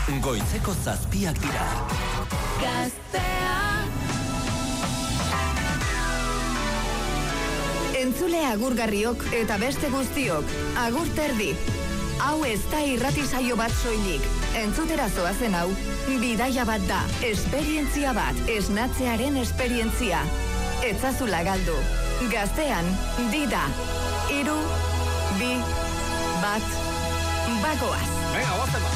Goizeko 7 dira. Gaztea. Entzule agurgarriok eta beste guztiok, agur terdi. Hau ez da irrati saio bat soilik. Entzutera zoazen hau, bidaia bat da, esperientzia bat, esnatzearen esperientzia. Etzazula galdu. Gaztean, dida. 3, 2, 1, bagoaz. Venga, guazen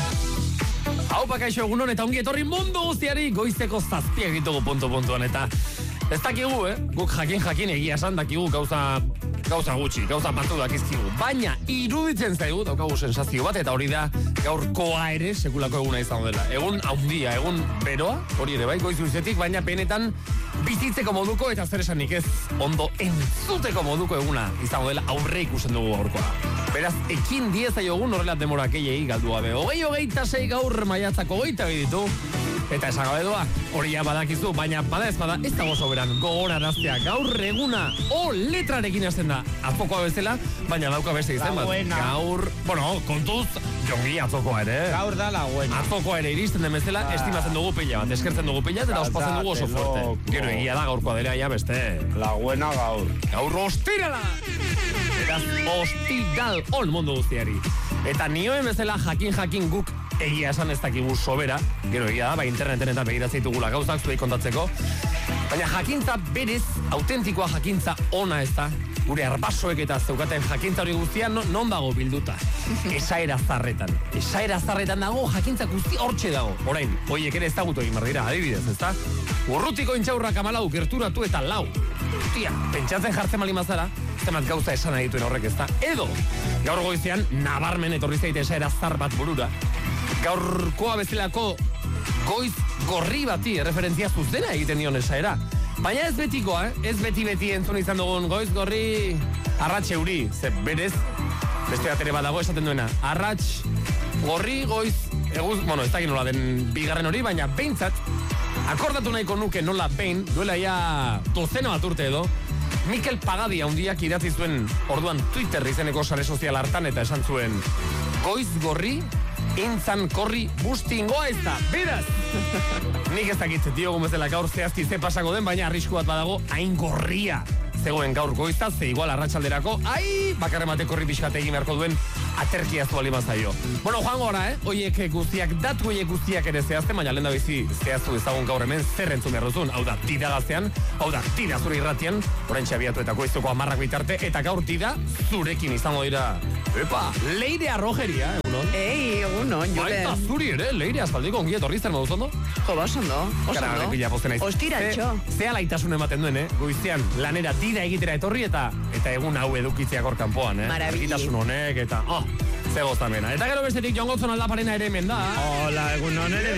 bat. Hau pakaixo egunon eta ongi etorri mundu guztiari goizeko 7 ditugu puntuan eta ez dakigu, guk jakin egia esan dakigu gauza gutxi, gauza batzu dakizkigu. Baina iruditzen zaigu daukagu sensazio bat eta hori da gaurkoa ere sekulako eguna izango dela. Egun haundia, egun beroa, hori ere bai goizuzetik, baina benetan bizitzeko moduko eta zer esanik ez ondo entzuteko moduko eguna izango dela aurre ikusten dugu gaurkoa. Beraz, ekin diezaiogun horrela demora keiei galdu gabe. 26 gaur maiatzako 22 ditu. Eta esan gabe doa, hori ja badakizu, baina bada ez dago soberan gogoraraztea. Gaur eguna letrarekin hasten da. Atzokoa bezala, baina dauka beste izen bat. Gaur, kontuz, jongi atzokoa ere. Gaur da la buena. Atzokoa ere iristen den bezala, estimatzen dugu pila bat, eskertzen dugu pila eta ospatzen dugu oso fuerte. Gero egia da gaurkoa dela ja beste. La buena gaur. Gaur ostirala! Eraz, ostiral on mundu guztiari. Eta nioen bezala jakin guk egia esan ez dakigu sobera, gero egia da, interneten eta begiratzitugula gauzak zuei kontatzeko, baina jakintza berez, autentikoa jakintza ona ez da, gure arbasoek eta zeukaten jakintza hori guztia non dago bilduta. Esaera zarretan dago, jakintza guzti hortxe dago. Orain, hoiek ere ez dagutu egin berdira, adibidez, ez da? Urrutiko intxaurrak 14, gerturatu eta 4. Tia, pentsatzen jartzen malimazara, zemat gauza esan adituen horrek ez da. Edo, gaur goizean, nabarmen etorri zaite esaera zar bat burura. Gaurkoa bezalako goiz gorri bati referentzia zuzena egiten dion esaera. Baina ez betikoa, ez beti entzun izan dugun goiz gorri arratx euri, ze berez, beste bat ere badago esaten duena. Arratx gorri goiz, ez dakit nola den bigarren hori, baina behintzat, akordatu nahiko nuke nola behin, duela ja 12 bat urte edo, Mikel Pagadia handiak idatzi zuen orduan Twitter izeneko sare sozial hartan eta esan zuen goiz gorri, intzan korri bustingoa ez da, beraz! Nik ez dakit, diogun bezala gaur zehazki ze pasako den, baina arrisku bat badago hain gorria zegoen gaur goizta, ze igual arratsalderako, bakarren bate korri pixkate egin beharko duen aterkia zuali mazaio. Joango gara, oiek guztiak, datu oiek guztiak ere zehazten, baina lehen da bizi zehaztu ezagun gaur hemen zer entzun behar duzun, hau da, tida gaztean, hau da, tida zure irratian, orain txabiatu eta goiztoko 10 bitarte, eta gaur tida zurekin izango dira, Leire Arrojeria, egunon? Egunon, Julen. Baita zuri ere, Leire, aspaldiko ongi etorri zer moduz ondo? Jo, oso ondo. Ostiratxo. Zea laitasun ematen duen, goizean, lanera tida egitera etorri eta egun hau edukitzeak hor kanpoan, argitasun honek eta, ze gozamena. Eta gero bestetik Jon Gotzon Aldaparena ere hemen da. Hola, egunon ere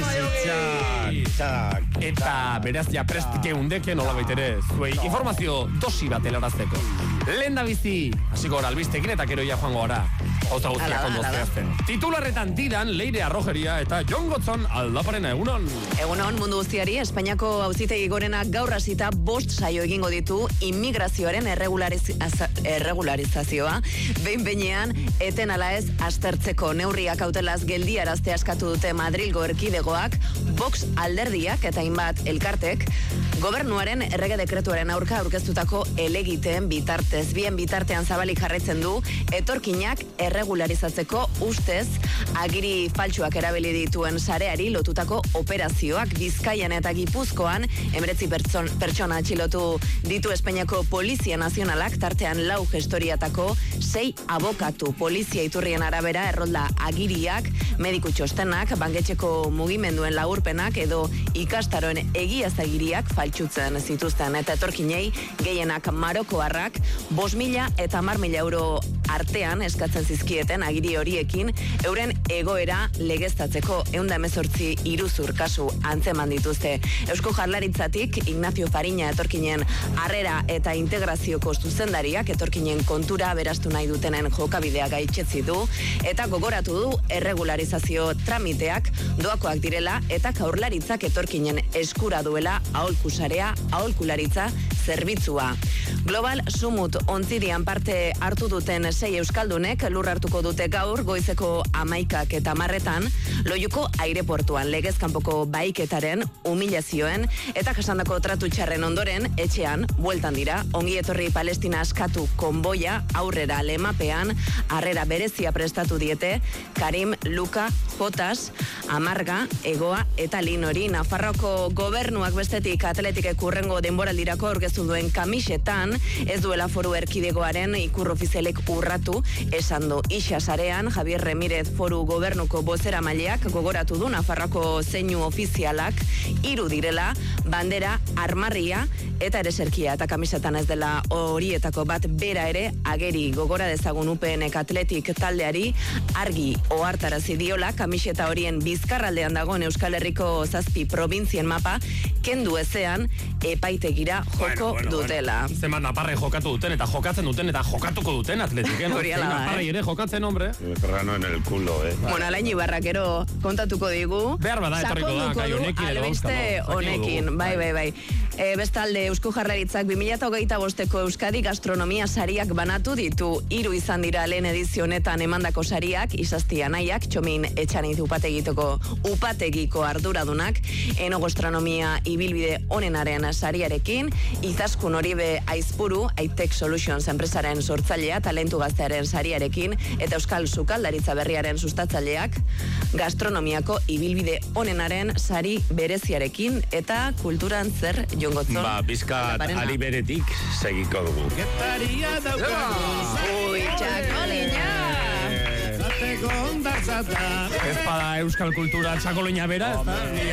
bizitzak. Eta beraz ja prest geundeke nola baitere zuei informazio dosi bat helarazteko. Lehen da bizi, hasiko gara albistekin eta gero ja joango gara. Otra guztiak ondo zehazten. Titularretan didan Leire Arrojeria eta Jon Gotzon Aldaparena, egunon. Egunon, mundu guztiari, Espainiako auzitegi gorenak gaur hasita 5 saio egingo ditu immigrazioaren erregularizazioa. Behin-behinean, eten ala ez aztertzeko neurriak kautelaz geldiarazte askatu dute Madrilgo erkidegoak, Vox alderdiak eta hainbat elkartek, gobernuaren errege dekretuaren aurka aurkeztutako elegiteen bitartez. Bien bitartean zabalik jarraitzen du, etorkinak erregularizatzeko ustez agiri faltsuak erabili dituen sareari lotutako operazioak Bizkaian eta Gipuzkoan 19 pertsona atxilotu ditu Espainiako Polizia Nazionalak, tartean 4 gestoriatako 6 abokatu. Polizia iturrien arabera errolda agiriak, mediku txostenak, banketxeko mugimenduen laburpenak edo ikastaroen egiazagiriak faltsutzen zituzten eta etorkinei gehienak marokoarrak 5.000 eta 10.000 euro artean eskatzen zizkieten agiri horiekin euren egoera legeztatzeko 118 iruzur kasu antzeman dituzte. Eusko Jaurlaritzatik Ignacio Fariña etorkinen harrera eta integrazioko zuzendariak etorkinen kontura berastu nahi dutenen jokabidea gaitzetzi du eta gogoratu du erregularizazio tramiteak doakoak direla eta Jaurlaritzak etorkinen eskura duela aholkusarea, aholkularitza zerbitzua. Global Sumut ontzirian parte hartu duten 6 euskaldunek lur hartuko dute gaur goizeko 11 eta 10 Loiuko aireportuan legezkanpoko baiketaren humilazioen eta jasandako tratu txarren ondoren etxean bueltan dira. Ongi etorri Palestina askatu konboia aurrera lemapean harrera berezia prestatu diete Karim, Luka, Jotas, Amarga, Egoa eta Linori. Nafarroko gobernuak bestetik atletikek hurrengo denboraldirako aurkeztu duen kamisetan ez duela foru erkidegoaren ikur ofizialek urratu esan du. Ixa sarean Javier Remirez foru gobernuko bozeramaileak gogoratu du Nafarroko zeinu ofizialak 3 direla, bandera, armarria eta ereserkia eta kamisetan ez dela horietako bat bera ere ageri. Gogora dezagun UPNek atletik taldeari argi ohartarazi diola kamiseta horien bizkarraldean dagoen Euskal Herriko 7 probintzien mapa kendu ezean epaitegira joko dutela. Zeman naparre jokatu duten eta jokatzen duten eta jokatuko duten atletiken. Naparre ere jokatzen, hombre. Ferrano en el culo, Bueno, Alain Ibarrakero kontatuko digu. Behar bada etorriko da, gai honekin edo albiste honekin. Bai. Bestalde, Eusko Jaurlaritzak 2025ko Euskadi gastronomia sariak banatu ditu. 3 izan dira lehen edizio honetan emandako sariak, Izazti Anaiak, Txomin Etxaniz upategiko arduradunak, Eno gastronomia ibilbide onenaren sariarekin, Izaskun Oribe Aizpuru, Aitek Solutions enpresaren sortzailea, talentu gaztearen sariarekin, eta Euskal Sukaldaritza berriaren sustatzaileak, gastronomiako ibilbide onenaren sari bereziarekin, eta kulturan zer jongotzon. Bizkat ari beretik segiko dugu. Ui, txakolina! Ez bada euskal kultura txakolina bera, ez da?